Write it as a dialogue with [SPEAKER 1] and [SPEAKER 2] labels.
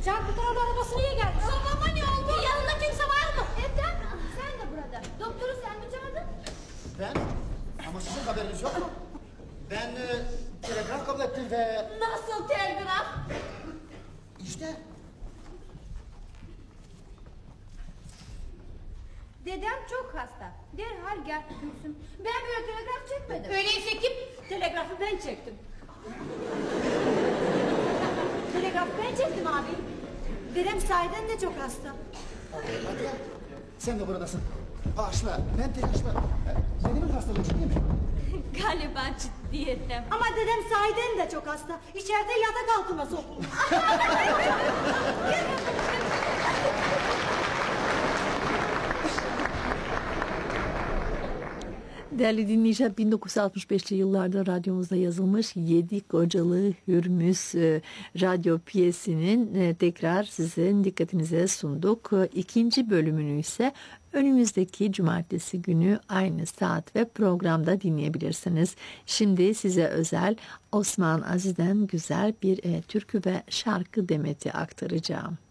[SPEAKER 1] Can kurtaran arabası niye geldi?
[SPEAKER 2] Babama ne oldu? Yanında kimse var mı?
[SPEAKER 1] Ethem sen de burada. Doktoru sen mi çağırdın?
[SPEAKER 3] Ben? Ama sizin haberiniz yok mu? Ben telefon kabul ettim ve...
[SPEAKER 2] Nasıl telgraf?
[SPEAKER 3] İşte.
[SPEAKER 1] Dedem çok hasta. Derhal gel Gülsüm. Ben böyle telgraf çekmedim.
[SPEAKER 2] Öyleyse kim? Telgrafı ben çektim.
[SPEAKER 1] Telgraf ben çektim abi. Dedem sahiden de çok hasta.
[SPEAKER 3] Hadi ya. Sen de buradasın. Bağışla. Ben telaşla. Dedemin hastalığı ciddi mi?
[SPEAKER 2] Galiba ciddiyetten.
[SPEAKER 1] Ama dedem sahiden de çok hasta. İçeride yatak altına sokulmuş.
[SPEAKER 4] Değerli dinleyiciler, 1965'li yıllarda radyomuzda yazılmış Yedi Kocalı Hürmüz radyo piyesinin tekrar sizin dikkatinize sunduk. İkinci bölümünü ise önümüzdeki cumartesi günü aynı saat ve programda dinleyebilirsiniz. Şimdi size özel Osman Aziz'den güzel bir türkü ve şarkı demeti aktaracağım.